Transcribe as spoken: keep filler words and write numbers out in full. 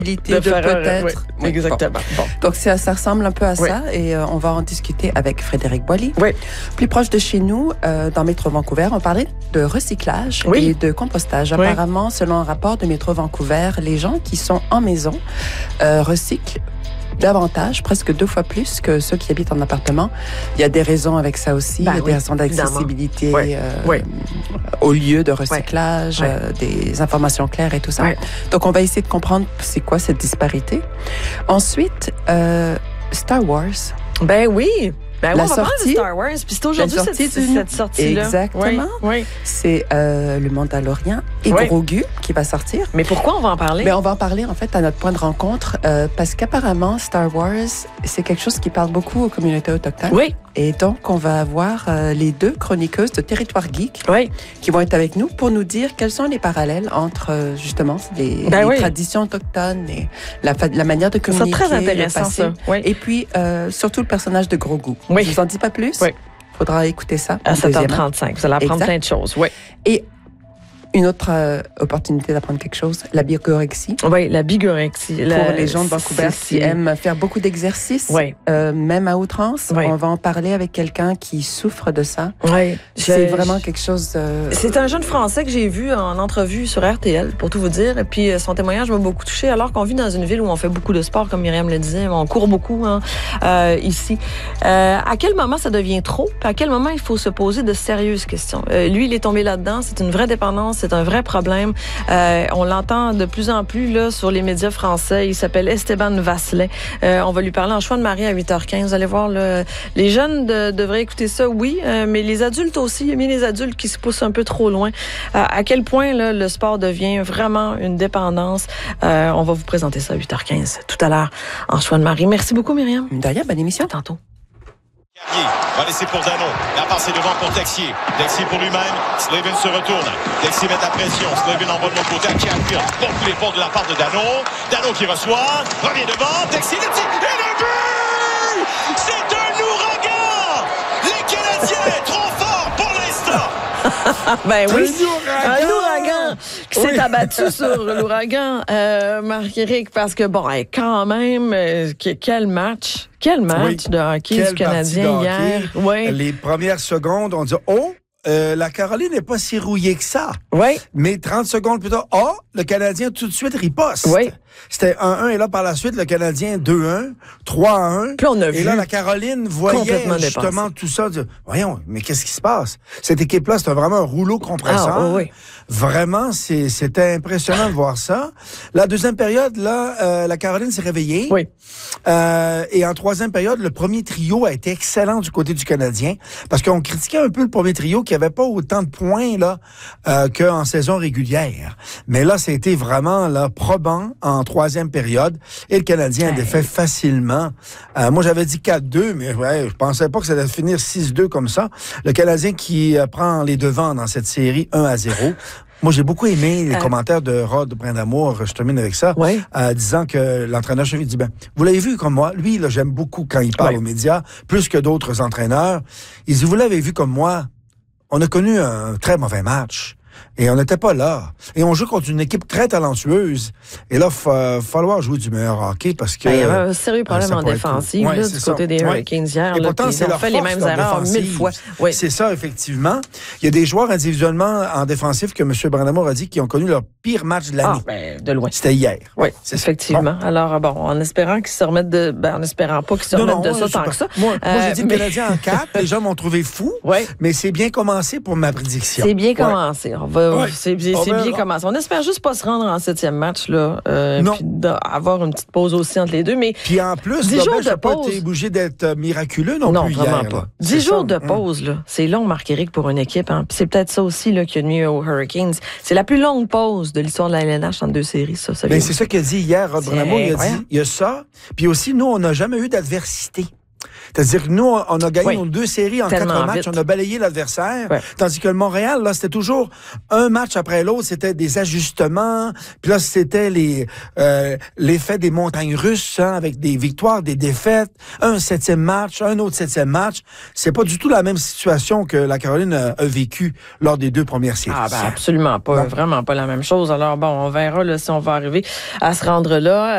de, de peut-être. Oui, oui, exactement. Bon. Bon. Donc, ça, ça ressemble un peu à oui. ça et euh, on va en discuter avec Frédéric Boily. Oui. Plus proche de chez nous, euh, dans Métro Vancouver, on parlait de recyclage oui. et de compostage. Oui. Apparemment, selon un rapport de Métro Vancouver, les gens qui sont en maison euh, recyclent davantage, presque deux fois plus que ceux qui habitent en appartement. Il y a des raisons avec ça aussi. Ben il y a oui, des raisons d'accessibilité oui, euh, oui. au lieu de recyclage, oui. euh, des informations claires et tout ça. Oui. Donc, on va essayer de comprendre c'est quoi cette disparité. Ensuite, euh, Star Wars. Ben oui! Ben la oui, on va sortie, parler de Star Wars, puis c'est aujourd'hui cette, du... cette sortie-là. Exactement. Oui, oui. C'est euh, le Mandalorian et oui. Grogu qui va sortir. Mais pourquoi on va en parler? Ben, on va en parler, en fait, à notre point de rencontre, euh, parce qu'apparemment, Star Wars, c'est quelque chose qui parle beaucoup aux communautés autochtones. Oui. Et donc, on va avoir euh, les deux chroniqueuses de Territoire Geek oui. qui vont être avec nous pour nous dire quels sont les parallèles entre, euh, justement, les, ben les oui. traditions autochtones et la, la manière de communiquer. C'est très intéressant, ça. Oui. Et puis, euh, surtout le personnage de Grogu. Oui. Je vous en dis pas plus. Oui. Faudra écouter ça. À sept heures trente-cinq. Vous allez apprendre exact. Plein de choses. Oui. Et une autre euh, opportunité d'apprendre quelque chose, la bigorexie. Oui, la bigorexie. La... Pour les gens de Vancouver qui aiment faire beaucoup d'exercices, oui. euh, même à outrance. Oui. On va en parler avec quelqu'un qui souffre de ça. Oui. C'est je... vraiment quelque chose... Euh... C'est un jeune Français que j'ai vu en entrevue sur R T L, pour tout vous dire. Et puis, son témoignage m'a beaucoup touchée, alors qu'on vit dans une ville où on fait beaucoup de sport, comme Myriam le disait. On court beaucoup hein, euh, ici. Euh, à quel moment ça devient trop? Puis à quel moment il faut se poser de sérieuses questions? Euh, lui, il est tombé là-dedans. C'est une vraie dépendance. C'est un vrai problème. Euh, on l'entend de plus en plus là sur les médias français. Il s'appelle Esteban Vasselet. Euh, on va lui parler en Chouanne-Marie à huit heures quinze. Vous allez voir, là, les jeunes de, devraient écouter ça, oui, euh, mais les adultes aussi. Il y a bien les adultes qui se poussent un peu trop loin. Euh, à quel point là, le sport devient vraiment une dépendance. Euh, on va vous présenter ça à huit heures quinze tout à l'heure en Chouanne-Marie. Merci beaucoup, Myriam. D'ailleurs, bonne émission. À tantôt. Va laisser pour Dano. La passe est devant pour Texier. Texier pour lui-même. Slavin se retourne. Texier met la pression. Slavin envoie de l'autre côté à Chatfield. Bon coup d'épaule de la part de Dano. Dano qui reçoit. Revient devant. Texier le tir. Et le but! C'est un ouragan! Les Canadiens trop forts pour l'instant! ben oui, un ouragan, un ouragan qui oui. s'est abattu sur l'ouragan, euh, Marc-Éric, parce que bon, quand même, euh, quel match, quel match oui. de hockey Quelle du Canadien hockey. hier. Oui. Les premières secondes, on dit oh. Euh, la Caroline n'est pas si rouillée que ça. Oui. Mais trente secondes plus tard, oh, le Canadien tout de suite riposte. Oui. C'était un un et là, par la suite, le Canadien deux un, trois un. Puis on a et vu là, la Caroline voyait justement dépassé. Tout ça. Dit, voyons, mais qu'est-ce qui se passe? Cette équipe-là, c'était vraiment un rouleau compresseur. Ah, oui. Vraiment, c'est, c'était impressionnant de voir ça. La deuxième période, là, euh, la Caroline s'est réveillée. Oui. Euh, et en troisième période, le premier trio a été excellent du côté du Canadien parce qu'on critiquait un peu le premier trio qui avait pas autant de points là euh, qu'en saison régulière. Mais là, ça a été vraiment là probant en troisième période et le Canadien a défait facilement. Euh, moi, j'avais dit quatre deux, mais ouais, je pensais pas que ça allait finir six deux comme ça. Le Canadien qui euh, prend les devants dans cette série un à zéro. Moi, j'ai beaucoup aimé les euh... commentaires de Rod Brindamour, je termine avec ça, oui. euh, disant que l'entraîneur chef dit, ben, vous l'avez vu comme moi, lui, là, j'aime beaucoup quand il parle oui. aux médias, plus que d'autres entraîneurs. Il dit, vous l'avez vu comme moi, on a connu un très mauvais match. Et on n'était pas là. Et on joue contre une équipe très talentueuse. Et là, il va falloir jouer du meilleur hockey parce que... Ben, il y avait un sérieux problème en défensive ouais, là, du côté ça. des Hurricanes ouais. hier. Et là, pourtant, c'est ils ont fait les mêmes erreurs mille fois. Oui. C'est ça, effectivement. Il y a des joueurs individuellement en défensif que M. Brandamour a dit qui ont connu leur pire match de l'année. Ah, ben, de loin. C'était hier. Oui, c'est effectivement. Bon. Alors, bon, en espérant qu'ils se remettent de... Ben, en espérant pas qu'ils se remettent non, non, de ça tant pas... que ça. Moi, euh, moi j'ai dit mais... Canadien en quatre. Les gens m'ont trouvé fou. Oui. Mais c'est bien commencé pour ma prédiction. C'est bien commencé. On va... Ouais. C'est bien, c'est bien commencé. On espère juste pas se rendre en septième match, là. Euh, non. Puis avoir une petite pause aussi entre les deux. Mais puis en plus, dix jours de pause. Pas été obligé d'être euh, miraculeux non, non plus vraiment hier. Pas. Dix jours ça. de pause, là. C'est long, Marc-Éric, pour une équipe. Hein. Puis c'est peut-être ça aussi là, qui a nuit aux Hurricanes. C'est la plus longue pause de l'histoire de la L N H en deux séries, ça. ça ben, c'est ça qu'a dit hier Rod Bramo. Il a ouais. dit, il y a ça. Puis aussi, nous, on n'a jamais eu d'adversité. C'est-à-dire que nous, on a gagné oui. nos deux séries en Tellement quatre matchs. Vite. On a balayé l'adversaire. Ouais. Tandis que le Montréal, là, c'était toujours un match après l'autre. C'était des ajustements. Puis là, c'était les euh, l'effet des montagnes russes, hein, avec des victoires, des défaites. Un septième match, un autre septième match. C'est pas du tout la même situation que la Caroline a, a vécu lors des deux premières séries. Ah ben absolument pas. Non. Vraiment pas la même chose. Alors bon, on verra là, si on va arriver à se rendre là.